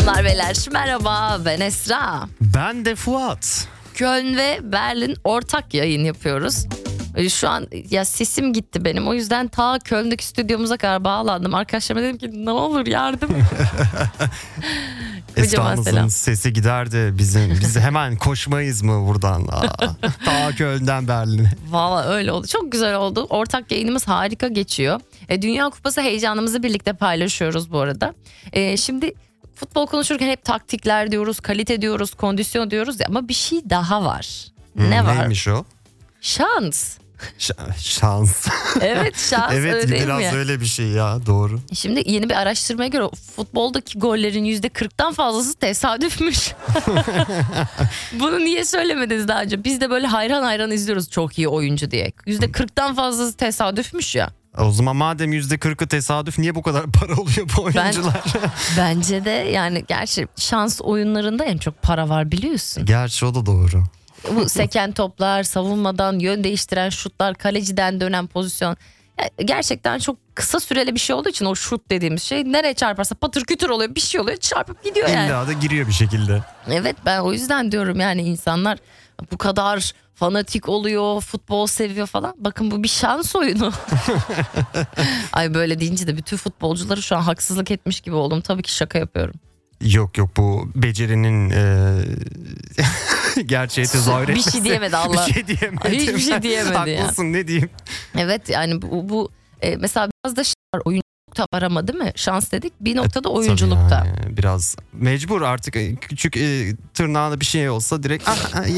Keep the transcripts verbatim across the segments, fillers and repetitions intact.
Hanımlar beyler merhaba, ben Esra. Ben de Fuat. Köln ve Berlin ortak yayın yapıyoruz. Şu an ya sesim gitti benim, o yüzden ta Köln'deki stüdyomuza kadar bağlandım. Arkadaşlarıma dedim ki ne olur yardım. Esra'mızın sesi giderdi bizim. Biz hemen koşmayız mı buradan? Aa, ta Köln'den Berlin'e. Valla öyle oldu. Çok güzel oldu. Ortak yayınımız harika geçiyor. E, Dünya Kupası heyecanımızı birlikte paylaşıyoruz bu arada. E, şimdi futbol konuşurken hep taktikler diyoruz, kalite diyoruz, kondisyon diyoruz ya, ama bir şey daha var. Hmm, ne var? Neymiş o? Şans. Ş- şans. Evet, şans. Evet, öyle değil biraz mi? öyle bir şey ya, doğru. Şimdi yeni bir araştırmaya göre futboldaki gollerin yüzde kırktan fazlası tesadüfmüş. Bunu niye söylemediniz daha önce? Biz de böyle hayran hayran izliyoruz çok iyi oyuncu diye. yüzde kırktan fazlası tesadüfmüş ya. O zaman madem yüzde kırkı tesadüf, niye bu kadar para oluyor bu oyuncular? Ben, bence de yani gerçi şans oyunlarında en çok para var, biliyorsun. Gerçi o da doğru. Bu seken toplar, savunmadan yön değiştiren şutlar, kaleciden dönen pozisyon. Yani gerçekten çok kısa süreli bir şey olduğu için o şut dediğimiz şey nereye çarparsa patır kütür oluyor, bir şey oluyor, çarpıp gidiyor yani. İlla da giriyor bir şekilde. Evet, ben o yüzden diyorum yani insanlar bu kadar fanatik oluyor, futbol seviyor falan. Bakın bu bir şans oyunu. Ay, böyle deyince de bütün futbolcuları şu an haksızlık etmiş gibi oldum. Tabii ki şaka yapıyorum. Yok yok, bu becerinin e... gerçeği tezahür etmesi. Bir şey diyemedi Allah. Bir şey diyemedi. Ay, hiçbir şey diyemedi ya. Haklısın, ne diyeyim. Evet yani bu, bu e, mesela biraz da şey var, oyunculukta var ama değil mi? Şans dedik, bir noktada oyunculukta. Yani, biraz mecbur artık, küçük e, tırnağında bir şey olsa direkt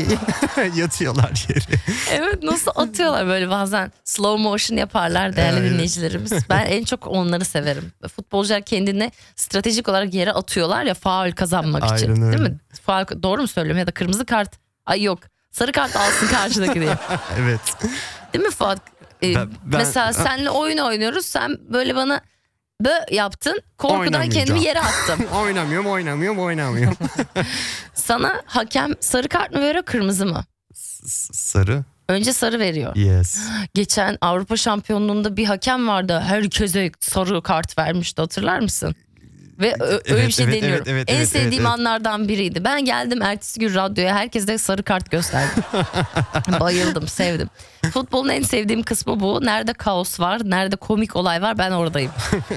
yatıyorlar yere. Evet, nasıl atıyorlar böyle, bazen slow motion yaparlar değerli Evet. dinleyicilerimiz. Ben en çok onları severim. Futbolcular kendini stratejik olarak yere atıyorlar ya, faul kazanmak için. Aynen öyle. Değil mi? Faul, doğru mu söylüyorum, ya da kırmızı kart. Ay yok, sarı kart alsın karşıdaki diye. Evet. Değil mi Fuat? Ee, Ben- ben- mesela senle oyun oynuyoruz, sen böyle bana bö yaptın, korkudan Oynamayacağım. kendimi yere attım. Oynamıyorum oynamıyorum oynamıyorum. Sana hakem sarı kart mı veriyor, kırmızı mı? S- Sarı. Önce sarı veriyor. Yes. Geçen Avrupa Şampiyonluğu'nda bir hakem vardı, herkese sarı kart vermişti, hatırlar mısın? Ve ö- öyle Evet, bir şey evet, deniyorum. evet, evet, en evet, sevdiğim evet, evet. anlardan biriydi. Ben geldim ertesi gün radyoya, herkes de sarı kart gösterdi. Bayıldım, sevdim. Futbolun en sevdiğim kısmı bu. Nerede kaos var, nerede komik olay var, ben oradayım.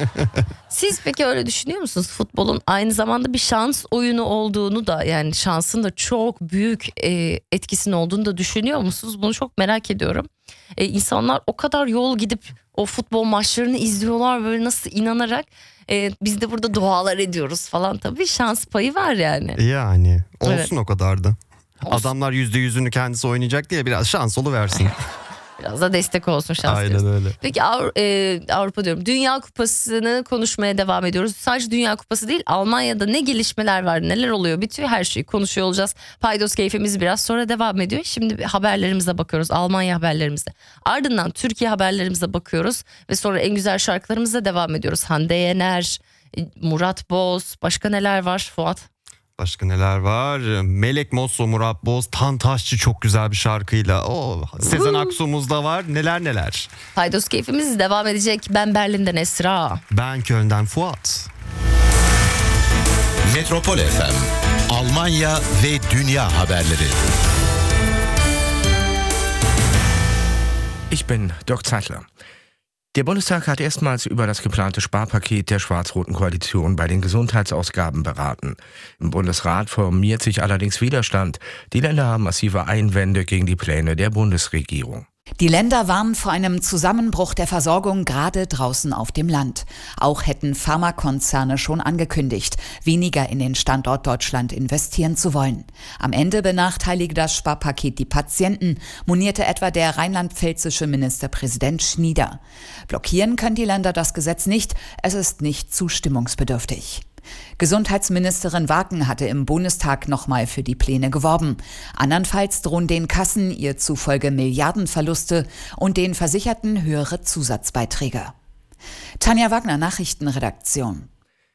Siz peki öyle düşünüyor musunuz? Futbolun aynı zamanda bir şans oyunu olduğunu da, yani şansın da çok büyük e, etkisinin olduğunu da düşünüyor musunuz? Bunu çok merak ediyorum. E, insanlar o kadar yol gidip o futbol maçlarını izliyorlar böyle, nasıl inanarak. E, biz de burada dualar ediyoruz falan, tabii şans payı var yani. Yani olsun, Evet. o kadar da. Olsun. Adamlar yüzde yüzünü kendisi oynayacak diye biraz şans oluversin. Biraz da destek olsun şans Aynen diyoruz. öyle. Peki Avru- e, Avrupa diyorum, Dünya Kupası'nı konuşmaya devam ediyoruz. Sadece Dünya Kupası değil, Almanya'da ne gelişmeler var, neler oluyor, bütün her şeyi konuşuyor olacağız. Paydos keyfimiz biraz sonra devam ediyor. Şimdi haberlerimize bakıyoruz, Almanya haberlerimize. Ardından Türkiye haberlerimize bakıyoruz ve sonra en güzel şarkılarımıza devam ediyoruz. Hande Yener, Murat Boz, başka neler var Fuat? Başka neler var? Melek Mosso, Murat Boz, Tantaşçı çok güzel bir şarkıyla. O Sezen Aksu'muz da var. Neler neler. Paydos keyfimiz devam edecek. Ben Berlin'den Esra. Ben Köln'den Fuat. Metropol F M, Almanya ve dünya haberleri. Ich bin Dirk Zeitler. Der Bundestag hat erstmals über das geplante Sparpaket der schwarz-roten Koalition bei den Gesundheitsausgaben beraten. Im Bundesrat formiert sich allerdings Widerstand. Die Länder haben massive Einwände gegen die Pläne der Bundesregierung. Die Länder warnen vor einem Zusammenbruch der Versorgung gerade draußen auf dem Land. Auch hätten Pharmakonzerne schon angekündigt, weniger in den Standort Deutschland investieren zu wollen. Am Ende benachteilige das Sparpaket die Patienten, monierte etwa der rheinland-pfälzische Ministerpräsident Schnieder. Blockieren können die Länder das Gesetz nicht, es ist nicht zustimmungsbedürftig. Gesundheitsministerin Wagen hatte im Bundestag nochmal für die Pläne geworben. Andernfalls drohen den Kassen ihr zufolge Milliardenverluste und den Versicherten höhere Zusatzbeiträge. Tanja Wagner, Nachrichtenredaktion.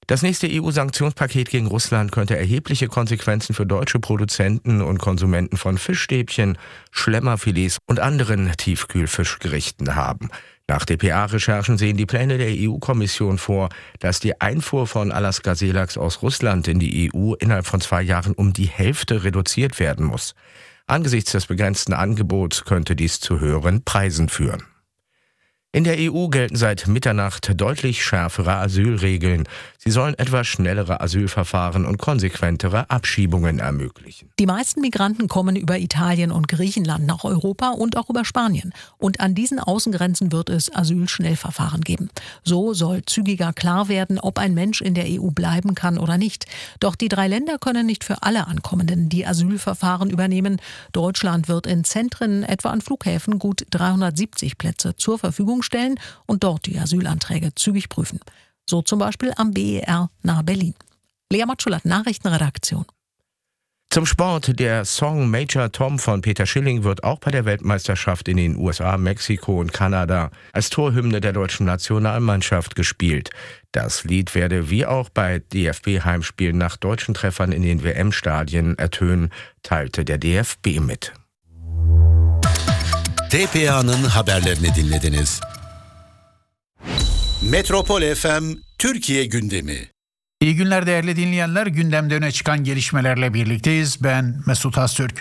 Das nächste E U-Sanktionspaket gegen Russland könnte erhebliche Konsequenzen für deutsche Produzenten und Konsumenten von Fischstäbchen, Schlemmerfilets und anderen Tiefkühlfischgerichten haben. Nach D P A-Recherchen sehen die Pläne der E U-Kommission vor, dass die Einfuhr von Alaska-Seelachs aus Russland in die E U innerhalb von zwei Jahren um die Hälfte reduziert werden muss. Angesichts des begrenzten Angebots könnte dies zu höheren Preisen führen. In der E U gelten seit Mitternacht deutlich schärfere Asylregeln. Sie sollen etwas schnellere Asylverfahren und konsequentere Abschiebungen ermöglichen. Die meisten Migranten kommen über Italien und Griechenland nach Europa und auch über Spanien. Und an diesen Außengrenzen wird es Asylschnellverfahren geben. So soll zügiger klar werden, ob ein Mensch in der E U bleiben kann oder nicht. Doch die drei Länder können nicht für alle Ankommenden die Asylverfahren übernehmen. Deutschland wird in Zentren, etwa an Flughäfen, gut dreihundertsiebzig Plätze zur Verfügung stellen und dort die Asylanträge zügig prüfen. So zum Beispiel am B E R nahe Berlin. Lea Matschulat, Nachrichtenredaktion. Zum Sport. Der Song Major Tom von Peter Schilling wird auch bei der Weltmeisterschaft in den U S A, Mexiko und Kanada als Torhymne der deutschen Nationalmannschaft gespielt. Das Lied werde wie auch bei D F B-Heimspielen nach deutschen Treffern in den W M-Stadien ertönen, teilte der D F B mit. T P A'nın haberlerini dinlediniz. Metropol F M Türkiye gündemi. İyi günler değerli dinleyenler. Gündemde öne çıkan gelişmelerle birlikteyiz. Ben Mesut Öztürk.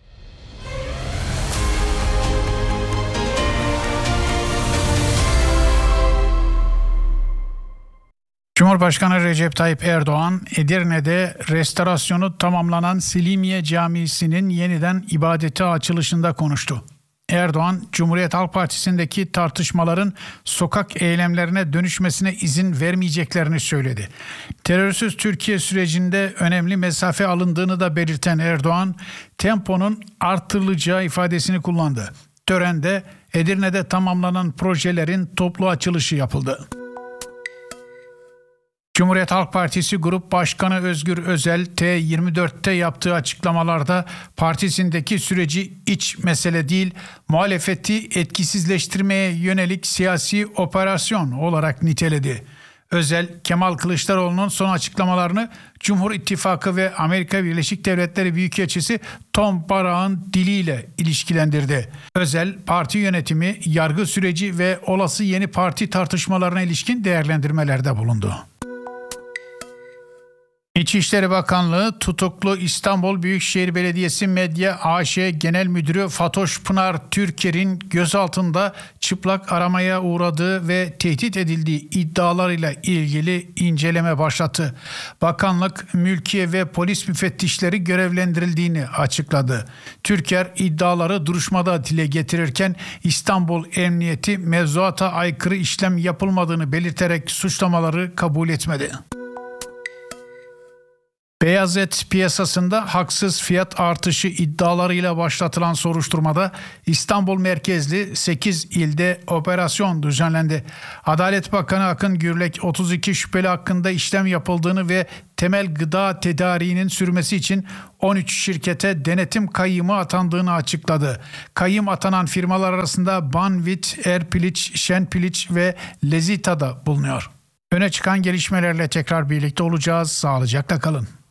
Cumhurbaşkanı Recep Tayyip Erdoğan, Edirne'de restorasyonu tamamlanan Selimiye Camisi'nin yeniden ibadete açılışında konuştu. Erdoğan, Cumhuriyet Halk Partisi'ndeki tartışmaların sokak eylemlerine dönüşmesine izin vermeyeceklerini söyledi. Terörsüz Türkiye sürecinde önemli mesafe alındığını da belirten Erdoğan, temponun artırılacağı ifadesini kullandı. Törende Edirne'de tamamlanan projelerin toplu açılışı yapıldı. Cumhuriyet Halk Partisi Grup Başkanı Özgür Özel, T yirmi dörtte yaptığı açıklamalarda partisindeki süreci iç mesele değil, muhalefeti etkisizleştirmeye yönelik siyasi operasyon olarak niteledi. Özel, Kemal Kılıçdaroğlu'nun son açıklamalarını Cumhur İttifakı ve Amerika Birleşik Devletleri Büyükelçisi Tom Barrack'ın diliyle ilişkilendirdi. Özel, parti yönetimi, yargı süreci ve olası yeni parti tartışmalarına ilişkin değerlendirmelerde bulundu. İçişleri Bakanlığı tutuklu İstanbul Büyükşehir Belediyesi Medya A Ş Genel Müdürü Fatoş Pınar Türker'in gözaltında çıplak aramaya uğradığı ve tehdit edildiği iddialarıyla ilgili inceleme başlattı. Bakanlık, mülkiye ve polis müfettişleri görevlendirildiğini açıkladı. Türker iddiaları duruşmada dile getirirken İstanbul Emniyeti mevzuata aykırı işlem yapılmadığını belirterek suçlamaları kabul etmedi. Beyaz et piyasasında haksız fiyat artışı iddialarıyla başlatılan soruşturmada İstanbul merkezli sekiz ilde operasyon düzenlendi. Adalet Bakanı Akın Gürlek otuz iki şüpheli hakkında işlem yapıldığını ve temel gıda tedariğinin sürmesi için on üç şirkete denetim kayyımı atandığını açıkladı. Kayyım atanan firmalar arasında Banvit, Erpiliç, Şenpiliç ve Lezita da bulunuyor. Öne çıkan gelişmelerle tekrar birlikte olacağız. Sağlıcakla kalın.